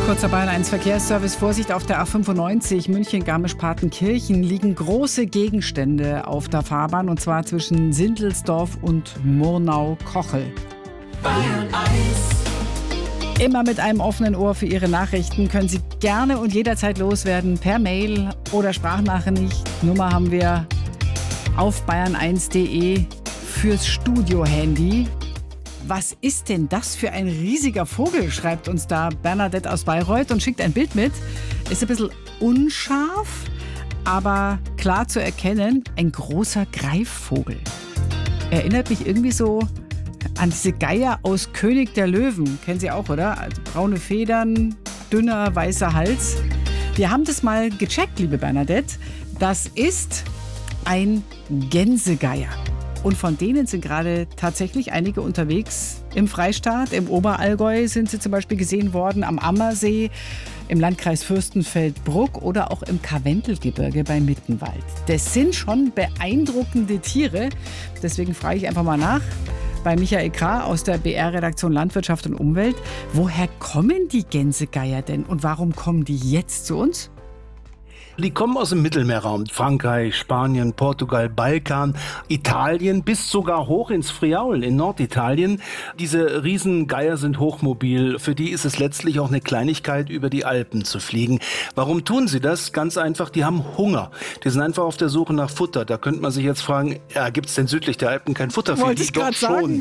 Kurzer Bayern 1 Verkehrsservice. Vorsicht auf der A95 München-Garmisch-Partenkirchen liegen große Gegenstände auf der Fahrbahn, und zwar zwischen Sindelsdorf und Murnau-Kochel. Bayern 1. Immer mit einem offenen Ohr für Ihre Nachrichten. Können Sie gerne und jederzeit loswerden per Mail oder Sprachnachricht. Nummer haben wir auf bayern1.de fürs Studio-Handy. Was ist denn das für ein riesiger Vogel, schreibt uns da Bernadette aus Bayreuth und schickt ein Bild mit. Ist ein bisschen unscharf, aber klar zu erkennen, ein großer Greifvogel. Erinnert mich irgendwie so an diese Geier aus König der Löwen. Kennen Sie auch, oder? Also braune Federn, dünner, weißer Hals. Wir haben das mal gecheckt, liebe Bernadette. Das ist ein Gänsegeier. Und von denen sind gerade tatsächlich einige unterwegs im Freistaat. Im Oberallgäu sind sie zum Beispiel gesehen worden, am Ammersee, im Landkreis Fürstenfeldbruck oder auch im Karwendelgebirge bei Mittenwald. Das sind schon beeindruckende Tiere. Deswegen frage ich einfach mal nach bei Michael Krah aus der BR-Redaktion Landwirtschaft und Umwelt. Woher kommen die Gänsegeier denn und warum kommen die jetzt zu uns? Die kommen aus dem Mittelmeerraum. Frankreich, Spanien, Portugal, Balkan, Italien bis sogar hoch ins Friaul in Norditalien. Diese Riesengeier sind hochmobil. Für die ist es letztlich auch eine Kleinigkeit, über die Alpen zu fliegen. Warum tun sie das? Ganz einfach, die haben Hunger. Die sind einfach auf der Suche nach Futter. Da könnte man sich jetzt fragen, ja, gibt es denn südlich der Alpen kein Futter für die? Doch schon.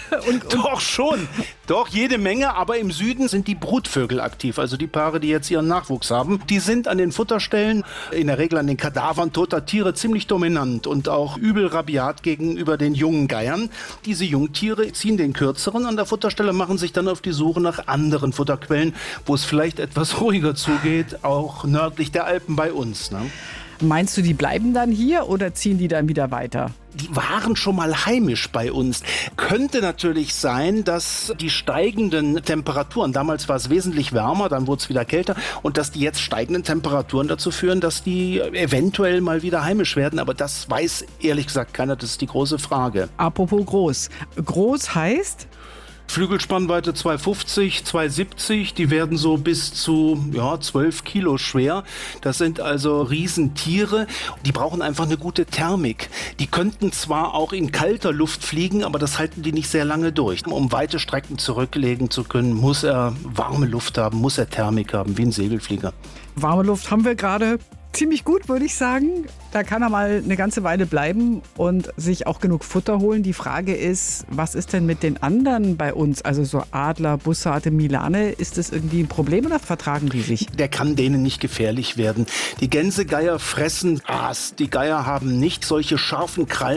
Doch schon. Doch, jede Menge. Aber im Süden sind die Brutvögel aktiv. Also die Paare, die jetzt ihren Nachwuchs haben. Die sind an den Futterstellen, in der Regel an den Kadavern toter Tiere, ziemlich dominant und auch übel rabiat gegenüber den jungen Geiern. Diese Jungtiere ziehen den kürzeren an der Futterstelle, machen sich dann auf die Suche nach anderen Futterquellen, wo es vielleicht etwas ruhiger zugeht, auch nördlich der Alpen bei uns, ne? Meinst du, die bleiben dann hier oder ziehen die dann wieder weiter? Die waren schon mal heimisch bei uns. Könnte natürlich sein, dass die steigenden Temperaturen, damals war es wesentlich wärmer, dann wurde es wieder kälter, und dass die jetzt steigenden Temperaturen dazu führen, dass die eventuell mal wieder heimisch werden. Aber das weiß ehrlich gesagt keiner, das ist die große Frage. Apropos groß. Groß heißt? Flügelspannweite 2,50, 2,70, die werden so bis zu 12 Kilo schwer. Das sind also Riesentiere, die brauchen einfach eine gute Thermik. Die könnten zwar auch in kalter Luft fliegen, aber das halten die nicht sehr lange durch. Um weite Strecken zurücklegen zu können, muss er warme Luft haben, muss er Thermik haben, wie ein Segelflieger. Warme Luft haben wir gerade. Ziemlich gut, würde ich sagen. Da kann er mal eine ganze Weile bleiben und sich auch genug Futter holen. Die Frage ist, was ist denn mit den anderen bei uns? Also so Adler, Bussarde, Milane, ist das irgendwie ein Problem oder vertragen die sich? Der kann denen nicht gefährlich werden. Die Gänsegeier fressen Gras. Die Geier haben nicht solche scharfen Krallen